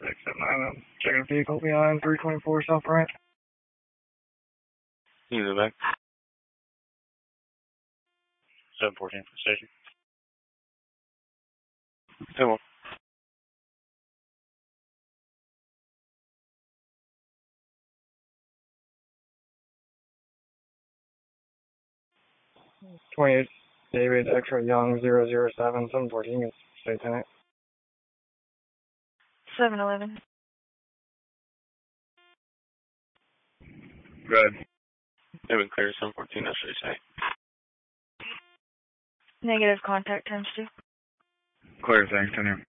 679, checking a vehicle behind 324 South Bryant. You can go back. 714 for the station. 10-1. '28 David X-ray Young 007 714 State Tenant. 711. Go ahead. They've been clear 714, that's what they say. Negative contact times 2. Clear, thanks, 10 here.